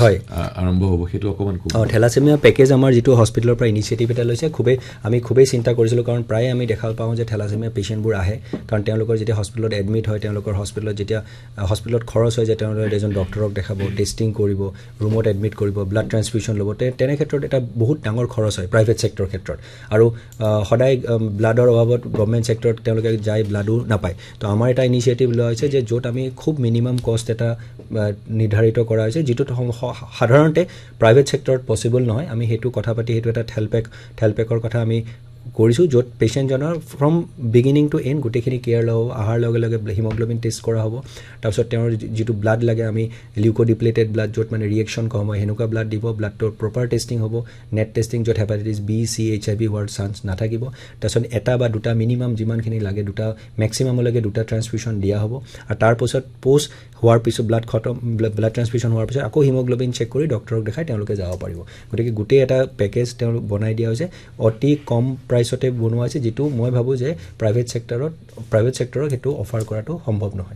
আৰম্ভ হ'ব সেইটো অকমান ক'ব থেলাছেমিয়া পেকেজ আমাৰ যেটো হস্পিটেলৰ পৰা ইনিচিয়েটিভ এটা লৈছে আমি খুবেই চিন্তা কৰিছিলোঁ কাৰণ প্ৰায় আমি দেখা পাওঁ যে থেলাছেমিয়া পেশেন্টবোৰ আহে কাৰণ তেওঁলোকৰ যেতিয়া হস্পিটেলত এডমিট হয় তেওঁলোকৰ হস্পিটেলত যেতিয়া হস্পিটেলত খৰচ হৈ যায় তেওঁলোকে এজন ডক্টৰক দেখাব টেষ্টিং কৰিব ৰুমত এডমিট কৰিব ব্লাড ট্ৰান্সফিউজন ল'ব তেনে ক্ষেত্ৰত এটা বহুত ডাঙৰ খৰচ হয় প্ৰাইভেট সেক্টৰৰ ক্ষেত্ৰত আৰু সদায় ব্লাডৰ অভাৱত গভৰ্ণমেণ্ট সেক্টৰত তেওঁলোকে যায় ব্লাডো নাপায় তো আমাৰ এটা ইনিচিয়েটিভ লোৱা হৈছে যে য'ত আমি খুব মিনিমাম কষ্ট এটা নিৰ্ধাৰিত কৰা হৈছে যিটো সাধাৰণতে প্ৰাইভেট সেক্টৰত পচিবল নহয় আমি সেইটো কথা পাতি সেইটো এটা থেলপেকৰ কথা আমি কৰিছোঁ য'ত পেচেণ্টজনৰ ফ্ৰম বিগিনিং টু এণ্ড গোটেইখিনি কেয়াৰ ল'ব অহাৰ লগে লগে হিমগ্ল'বিন টেষ্ট কৰা হ'ব তাৰপিছত তেওঁৰ যিটো ব্লাড লাগে আমি লিউকোডিপ্লেটেড ব্লাড য'ত মানে ৰিয়েকশ্যন কম হয় সেনেকুৱা ব্লাড দিব ব্লাডটোৰ প্ৰপাৰ টেষ্টিং হ'ব নেট টেষ্টিং য'ত হেপাটাইটিছ বি চি HIV হোৱাৰ চান্স নাথাকিব তাৰপিছত এটা বা দুটা মিনিমাম যিমানখিনি লাগে দুটা মেক্সিমামলৈকে দুটা ট্ৰান্সফিউশ্যন দিয়া হ'ব আৰু তাৰপিছত পোষ্ট হোৱাৰ পিছত ব্লাড ট্ৰান্সফিউশ্যন হোৱাৰ পিছত আকৌ হিমগ্ল'বিন চেক কৰি ডক্টৰক দেখাই তেওঁলোকে যাব পাৰিব গতিকে গোটেই এটা পেকেজ তেওঁলোক বনাই দিয়া হৈছে অতি কম প্ৰাইচতে বনোৱা হৈছে যিটো মই ভাবোঁ যে প্ৰাইভেট সেক্টৰত সেইটো অফাৰ কৰাটো সম্ভৱ নহয়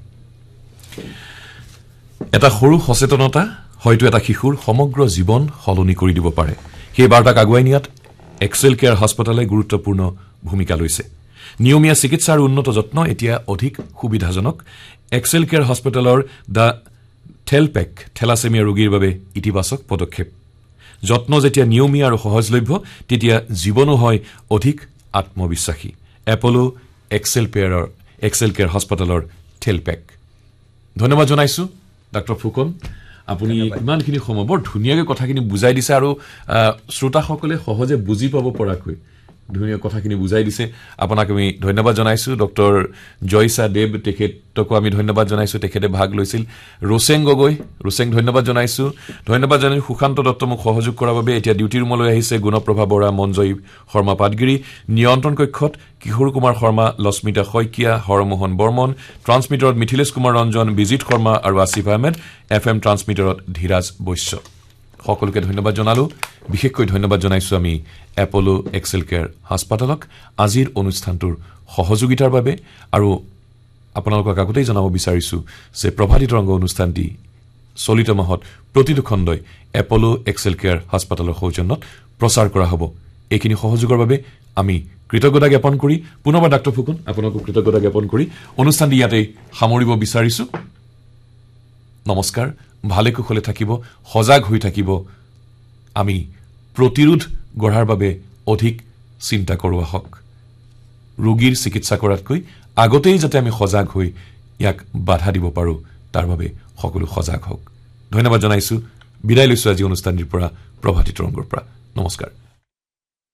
এটা সৰু সচেতনতা হয়তো এটা শিশুৰ সমগ্ৰ জীৱন সলনি কৰি দিব পাৰে সেই বাৰ্তাক আগুৱাই নিয়াত এক্সেল কেয়াৰ হাস্পতালে গুৰুত্বপূৰ্ণ ভূমিকা লৈছে নিয়মীয়া চিকিৎসা আৰু উন্নত যত্ন এতিয়া অধিক সুবিধাজনক এক্সেল কেয়াৰ হাস্পতালৰ দা থেলপেক থেলাছেমিয়া ৰোগীৰ বাবে ইতিবাচক পদক্ষেপ যত্ন যেতিয়া নিয়মীয়া আৰু সহজলভ্য তেতিয়া জীৱনো হয় অধিক আত্মবিশ্বাসী এপলো এক্সেল কেয়াৰ হাস্পতালৰ থেলপেক ধন্যবাদ জনাইছো ডক্টৰ ফুকন আপুনি ইমানখিনি সময় বৰ ধুনীয়াকৈ কথাখিনি বুজাই দিছে আৰু শ্ৰোতাসকলে সহজে বুজি পাব পৰাকৈ ধুনীয়া কথাখিনি বুজাই দিছে আপোনাক আমি ধন্যবাদ জনাইছো ডক্টৰ জয়সা দেৱ তেখেতকো আমি ধন্যবাদ জনাইছো তেখেতে ভাগ লৈছিল ৰোচেং গগৈ ধন্যবাদ জনাইছো সুশান্ত দত্ত মোক সহযোগ কৰাৰ বাবে এতিয়া ডিউটি ৰুমলৈ আহিছে গুণপ্ৰভা বৰা মঞ্জয় শৰ্মা পাটগিৰি নিয়ন্ত্ৰণ কক্ষত কিশোৰ কুমাৰ শৰ্মা লস্মিতা শইকীয়া হৰমোহন বৰ্মন ট্ৰান্সমিটাৰত মিথিলেশ কুমাৰ ৰঞ্জন বিজিত শৰ্মা আৰু আসিফ আহমেদ FM ট্ৰান্সমিটাৰত ধীৰাজ বৈশ্য সকলোকে ধন্যবাদ জনালো বিশেষকৈ ধন্যবাদ জনাইছো আমি এপলো এক্সেল কেয়াৰ হাস্পতালক আজিৰ অনুষ্ঠানটোৰ সহযোগিতাৰ বাবে আৰু আপোনালোকক আগতেই জনাব বিচাৰিছো যে প্ৰভাতী তৰংগ অনুষ্ঠানটি চলিত মাহত প্ৰতিটো খণ্ডই এপলো এক্সেল কেয়াৰ হাস্পতালৰ সৌজন্যত প্ৰচাৰ কৰা হ'ব এইখিনি সহযোগৰ বাবে আমি কৃতজ্ঞতা জ্ঞাপন কৰি পুনৰবাৰ ডাক্তৰ ফুকন আপোনাকো কৃতজ্ঞতা জ্ঞাপন কৰি অনুষ্ঠানটি ইয়াতে সামৰিব বিচাৰিছো নমস্কাৰ ভালে কুশলে থাকিব সজাগ হৈ থাকিব আমি প্ৰতিৰোধ গঢ়াৰ বাবে অধিক চিন্তা কৰোঁ আহক ৰোগীৰ চিকিৎসা কৰাতকৈ আগতেই যাতে আমি সজাগ হৈ ইয়াক বাধা দিব পাৰোঁ তাৰ বাবে সকলো সজাগ হওক ধন্যবাদ জনাইছো বিদায় লৈছো আজি অনুষ্ঠানটিৰ পৰা প্ৰভাতী তৰংগৰ পৰা নমস্কাৰ